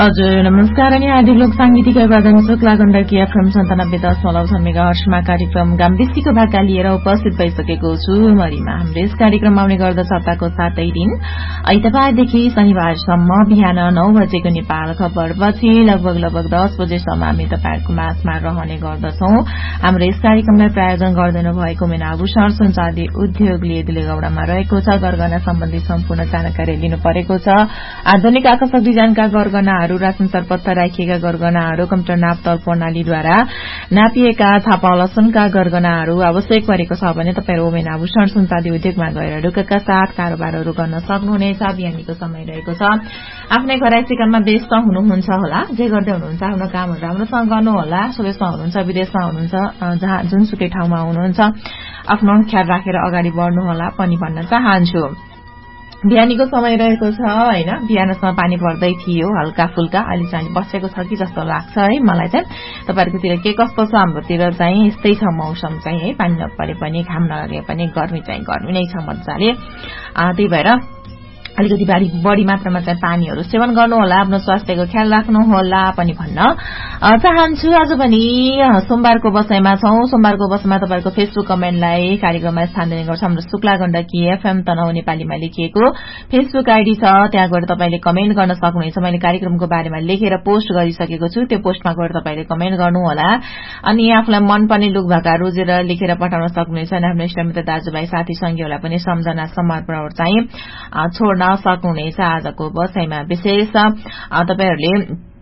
हजुर नमस्कार अनि हार्दिक लोक सांगीतिक अभिवादन शुक्ला गण्डकी एफएम 97.6 मेगाहर्ट्जमा कार्यक्रम गाम्बेसीको भाका लिएर उपस्थित भइसकेको छु मरिमा। हाम्रो यस कार्यक्रम आउने गर्दछ हप्ताको 7 दिन आइतबारदेखि शनिबारसम्म बिहान 9 बजेको नेपाल खबरपछि लगभग 10 बजेसम्म हामी तपाईहरुको माझमा रहने गर्दछौं। हाम्रो यस कार्यक्रमलाई प्रायोजन गर्दै भएको मेनाभूषण सञ्चारी उद्योगले दिलेगौडामा रहेको छ। गरगहना सम्बन्धी सम्पूर्ण जानकारी लिनु परेको छ। आधुनिक आकर्षक डिजाइनका गरगहनाहरू राशन सरपत्ता राखिएका गरगहनाहरू कम्प्युटर नापतोल प्रणालीद्वारा नापिएका छापा लसनका गरगहनाहरू आवश्यक परेको छ भने तपाईहरु मेनाभूषण सञ्चारी उद्योगमा गएर ढुक्कका साथ कारोबारहरू गर्न सक्नुहुनेछ। बिहानीको समय रहेको छ। आफ्नै घराइसीकाममा व्यस्त हुनुहुन्छ होला, जे गर्दै हुनुहुन्छ आफ्नो कामहरू राम्रोसँग गर्नु होला। स्वदेशमा हुनुहुन्छ, विदेशमा हुनुहुन्छ, जहाँ जुनसुकै ठाउँमा हुनुहुन्छ आफ्नो ख्याल राखेर अगाडि बढ्नु होला पनि भन्न चाहन्छु। बिहानीको समय रहेको छ हैन। बिहानसम्म पानी पर्दै थियो हल्का फुल्का, अलि चाहिँ बसेको छ कि जस्तो लाग्छ है मलाई चाहिँ। तपाईहरुकोतिर के कस्तो छ? हाम्रोतिर चाहिँ यस्तै छ मौसम चाहिँ है। पानी नपरे पनि घाम नलागे पनि गर्मी चाहिँ गर्मी नै छ मज्जाले। त्यही भएर अलिकति बढी मात्रामा चाहिँ पानीहरू सेवन गर्नु होला, आफ्नो स्वास्थ्यको ख्याल राख्नु होला पनि भन्न चाहन्छु। आज पनि सोमबारको बसाइमा छौं। सोमबारको बसाइमा तपाईहरुको फेसबुक कमेन्टलाई कार्यक्रममा स्थान दिने गर्छ। हाम्रो शुक्ला गण्डकी एफएम तनहुँ नेपालीमा लेखिएको फेसबुक आईडी छ, त्यहाँ गएर तपाईले कमेन्ट गर्न सक्नुहुनेछ। मैले कार्यक्रमको बारेमा लेखेर पोस्ट गरिसकेको छु, त्यो पोस्टमा गएर तपाईले कमेन्ट गर्नु होला। अनि आफूलाई मनपर्ने लुकभाका रोजेर लेखेर पठाउन सक्नुहुनेछ। अनि आफ्नो इष्टमित्र दाजुभाइ साथी संगीहरूलाई पनि सम्झना समर्पण चाहिँ छोड्न सक्नुहुनेछ। आजको बसाइमा विशेष तपाईहरुले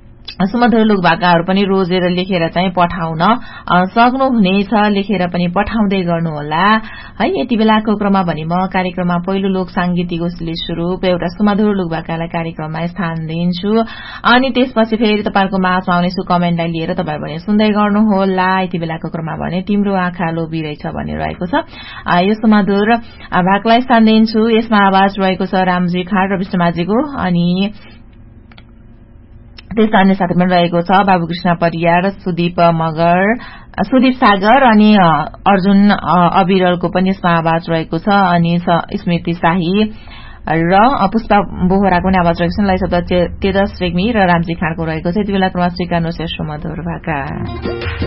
सुमधुर लुकभाकाहरू पनि रोजेर लेखेर चाहिँ पठाउन सक्नुहुनेछ। लेखेर पनि पठाउँदै गर्नु होला है। यति बेलाको क्रममा भने म कार्यक्रममा पहिलो लोक सांगीतिक उसले स्वरूप एउटा सुमधुर लुकभाकालाई कार्यक्रममा स्थान दिन्छु। अनि त्यसपछि फेरि तपाईहरुको माझमा आउनेछु कमेन्टलाई लिएर तपाईहरु भने सुन्दै गर्नु होला। यति बेलाको क्रममा भने तिम्रो आँखा लोभिरहेछ भनिरहेको छ। यो सुमधुर भागलाई स्थान दिन्छु। यसमा आवाज रहेको छ रामजी खाड र विष्णुमाजीको। अनि त्यसका अन्य साथी पनि रहेको छ बाबुकृष्ण परियार, सुदीप सागर अनि अर्जुन अविरलको पनि यसमा आवाज रहेको छ। अनि स्मृति शाही र पुष्पा बोहराको पनि आवाज रहेको छ। लय शब्द तेजस रेग्मी र रामजी खाँडको रहेको छ। यति बेला क्रममा स्वीकार्नुहोस् सुमधुर भाका।